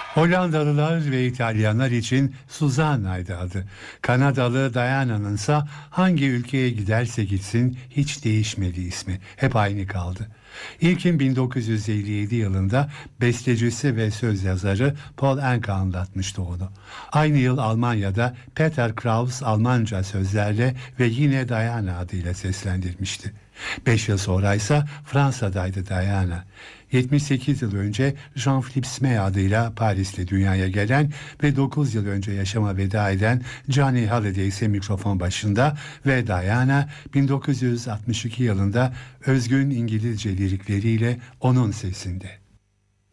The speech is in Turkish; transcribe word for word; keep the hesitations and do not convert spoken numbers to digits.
Hollandalılar ve İtalyanlar için Susanna'ydı adı. Kanadalı Diana'nın ise hangi ülkeye giderse gitsin hiç değişmedi ismi. Hep aynı kaldı. İlkin bin dokuz yüz elli yedi yılında bestecisi ve söz yazarı Paul Anka anlatmıştı onu. Aynı yıl Almanya'da Peter Kraus Almanca sözlerle ve yine Diana adıyla seslendirmişti. Beş yıl sonra ise Fransa'daydı Diana. yetmiş sekiz yıl önce Jean-Philippe Smay adıyla Paris'te dünyaya gelen ve dokuz yıl önce yaşama veda eden Johnny Hallyday ise mikrofon başında ve Diana bin dokuz yüz altmış iki yılında özgün İngilizce lirikleriyle onun sesinde.